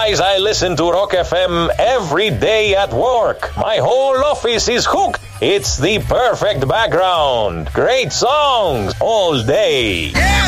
guys, I listen to Rock FM every day at work. My whole office is hooked. It's the perfect background. Great songs all day. Yeah!